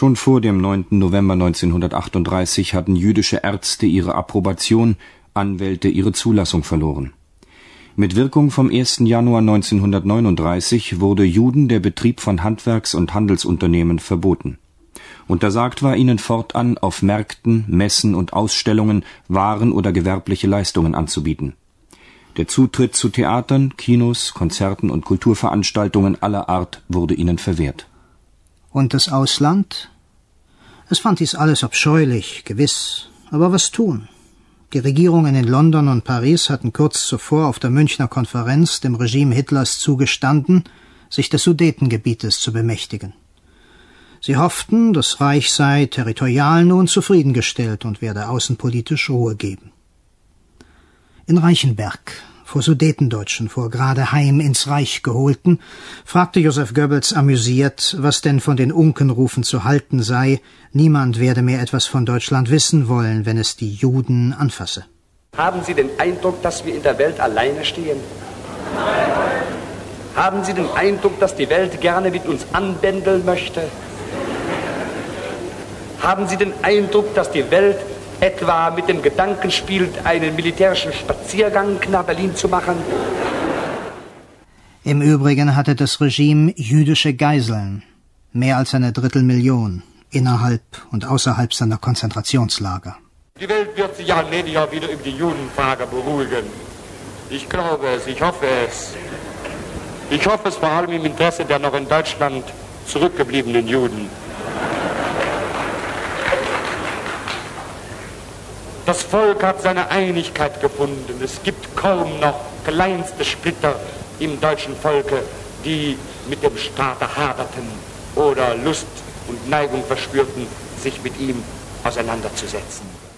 Schon vor dem 9. November 1938 hatten jüdische Ärzte ihre Approbation, Anwälte ihre Zulassung verloren. Mit Wirkung vom 1. Januar 1939 wurde Juden der Betrieb von Handwerks- und Handelsunternehmen verboten. Untersagt war ihnen fortan, auf Märkten, Messen und Ausstellungen Waren oder gewerbliche Leistungen anzubieten. Der Zutritt zu Theatern, Kinos, Konzerten und Kulturveranstaltungen aller Art wurde ihnen verwehrt. Und das Ausland? Es fand dies alles abscheulich, gewiss. Aber was tun? Die Regierungen in London und Paris hatten kurz zuvor auf der Münchner Konferenz dem Regime Hitlers zugestanden, sich des Sudetengebietes zu bemächtigen. Sie hofften, das Reich sei territorial nun zufriedengestellt und werde außenpolitisch Ruhe geben. In Reichenberg, vor Sudetendeutschen, vor gerade heim ins Reich geholten, fragte Joseph Goebbels amüsiert, was denn von den Unkenrufen zu halten sei, niemand werde mehr etwas von Deutschland wissen wollen, wenn es die Juden anfasse. Haben Sie den Eindruck, dass wir in der Welt alleine stehen? Haben Sie den Eindruck, dass die Welt gerne mit uns anbändeln möchte? Haben Sie den Eindruck, dass die Welt etwa mit dem Gedanken spielt, einen militärischen Spaziergang nach Berlin zu machen? Im Übrigen hatte das Regime jüdische Geiseln, mehr als 1/3 innerhalb und außerhalb seiner Konzentrationslager. Die Welt wird sich allmählich auch wieder über die Judenfrage beruhigen. Ich glaube es, ich hoffe es. Ich hoffe es vor allem im Interesse der noch in Deutschland zurückgebliebenen Juden. Das Volk hat seine Einigkeit gefunden. Es gibt kaum noch kleinste Splitter im deutschen Volke, die mit dem Staate haderten oder Lust und Neigung verspürten, sich mit ihm auseinanderzusetzen.